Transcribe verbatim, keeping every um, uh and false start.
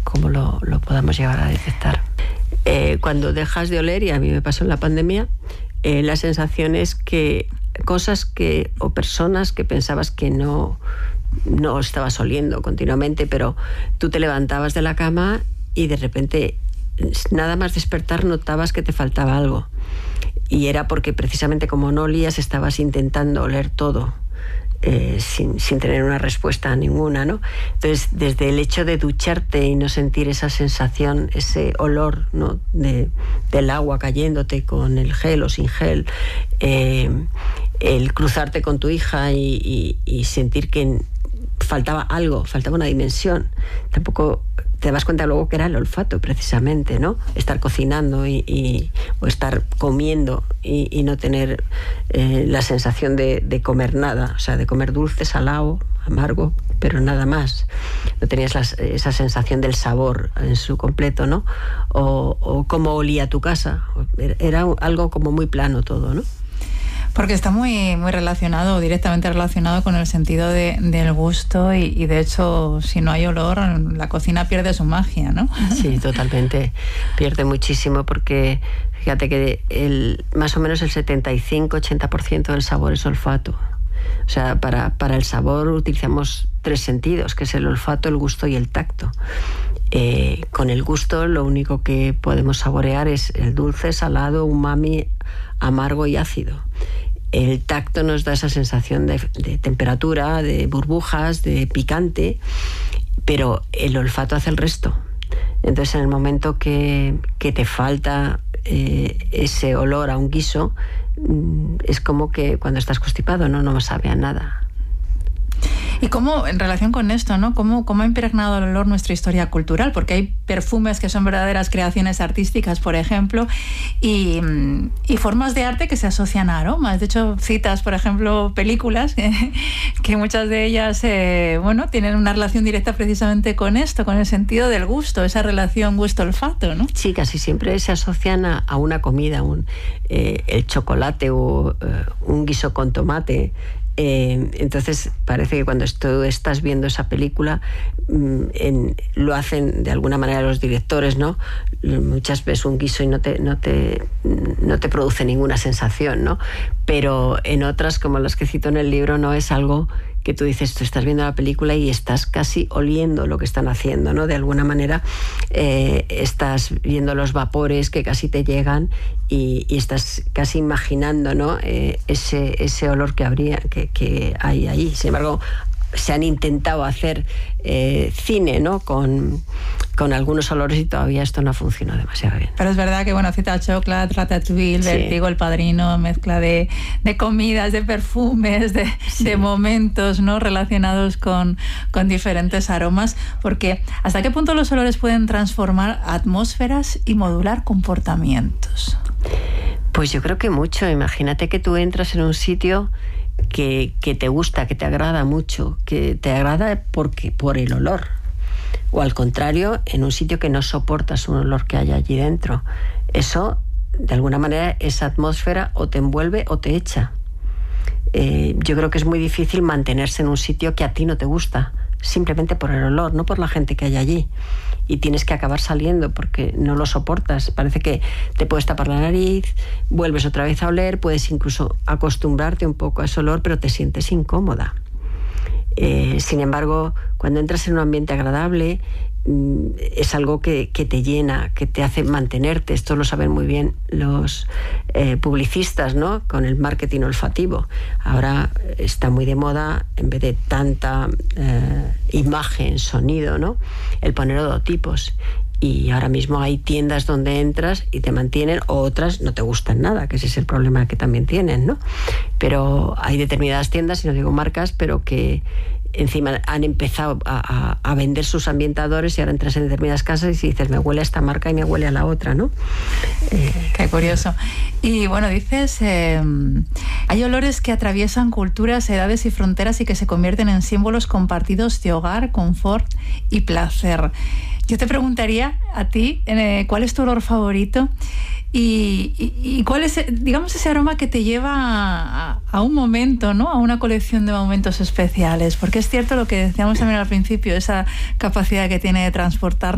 cómo lo, lo podamos llegar a detectar. Eh, cuando dejas de oler, y a mí me pasó en la pandemia, eh, la sensación es que cosas que o personas que pensabas que no, no estabas oliendo continuamente, pero tú te levantabas de la cama y de repente, nada más despertar, notabas que te faltaba algo. Y era porque precisamente como no olías, estabas intentando oler todo. Eh, sin, sin tener una respuesta ninguna, ¿no? Entonces, desde el hecho de ducharte y no sentir esa sensación, ese olor, ¿no? de, del agua cayéndote con el gel o sin gel, eh, el cruzarte con tu hija y, y, y sentir que faltaba algo, faltaba una dimensión. Tampoco te das cuenta luego que era el olfato, precisamente, ¿no? Estar cocinando y, y, o estar comiendo y, y no tener eh, la sensación de, de comer nada, o sea, de comer dulce, salado, amargo, pero nada más. No tenías la, esa sensación del sabor en su completo, ¿no? O, o cómo olía tu casa. Era algo como muy plano todo, ¿no? Porque está muy, muy relacionado, directamente relacionado con el sentido de, del gusto y, y de hecho, si no hay olor, la cocina pierde su magia, ¿no? Sí, totalmente. Pierde muchísimo porque fíjate que el, más o menos el setenta y cinco a ochenta por ciento del sabor es olfato. O sea, para, para el sabor utilizamos tres sentidos, que es el olfato, el gusto y el tacto. Eh, con el gusto lo único que podemos saborear es el dulce, salado, umami, amargo y ácido. El tacto nos da esa sensación de, de temperatura, de burbujas, de picante, pero el olfato hace el resto. Entonces, en el momento que, que te falta eh, ese olor a un guiso, es como que cuando estás constipado, no, no sabe a nada. ¿Y cómo, en relación con esto, ¿no? ¿Cómo, cómo ha impregnado el olor nuestra historia cultural? Porque hay perfumes que son verdaderas creaciones artísticas, por ejemplo, y, y formas de arte que se asocian a aromas. De hecho, citas, por ejemplo, películas que, que muchas de ellas, eh, bueno, tienen una relación directa precisamente con esto, con el sentido del gusto, esa relación gusto-olfato, ¿no? Sí, casi siempre se asocian a, a una comida, un, eh, el chocolate o eh, un guiso con tomate. Eh, entonces parece que cuando tú estás viendo esa película en, lo hacen de alguna manera los directores, ¿no? Muchas veces un guiso y no te, no te, no te produce ninguna sensación, ¿no? Pero en otras, como las que cito en el libro, no es algo que tú dices, tú estás viendo la película y estás casi oliendo lo que están haciendo, ¿no? De alguna manera eh, estás viendo los vapores que casi te llegan y, y estás casi imaginando, ¿no? Eh, ese, ese olor que habría, que, que hay ahí. Sin embargo, se han intentado hacer eh, cine, ¿no? Con, con algunos olores y todavía esto no funciona demasiado bien. Pero es verdad que, bueno, cita Chocolate, Ratatouille, sí. Vértigo, El Padrino, mezcla de, de comidas, de perfumes, de, sí. de momentos, ¿no? Relacionados con, con diferentes aromas, porque ¿hasta qué punto los olores pueden transformar atmósferas y modular comportamientos? Pues yo creo que mucho. Imagínate que tú entras en un sitio Que, que te gusta, que te agrada mucho, que te agrada porque, por el olor. O al contrario, en un sitio que no soportas un olor que haya allí dentro. Eso, de alguna manera, esa atmósfera o te envuelve o te echa. Eh, yo creo que es muy difícil mantenerse en un sitio que a ti no te gusta, simplemente por el olor, no por la gente que hay allí. Y tienes que acabar saliendo porque no lo soportas. Parece que te puedes tapar la nariz, vuelves otra vez a oler, puedes incluso acostumbrarte un poco a ese olor, pero te sientes incómoda. Eh, sin embargo, cuando entras en un ambiente agradable, es algo que, que te llena, que te hace mantenerte. Esto lo saben muy bien los eh, publicistas, ¿no? Con el marketing olfativo. Ahora está muy de moda, en vez de tanta eh, imagen, sonido, ¿no? El poner odotipos. Y ahora mismo hay tiendas donde entras y te mantienen, o otras no te gustan nada, que ese es el problema que también tienen, ¿no? Pero hay determinadas tiendas, y no digo marcas, pero que encima han empezado a, a, a vender sus ambientadores, y ahora entras en determinadas casas y dices, me huele a esta marca y me huele a la otra, ¿no? Eh, Qué curioso. Y bueno, dices, eh, hay olores que atraviesan culturas, edades y fronteras y que se convierten en símbolos compartidos de hogar, confort y placer. Yo te preguntaría a ti, eh, ¿cuál es tu olor favorito? Y, y, y cuál es, digamos, ese aroma que te lleva a, a un momento, ¿no? A una colección de momentos especiales. Porque es cierto lo que decíamos también al principio, esa capacidad que tiene de transportarnos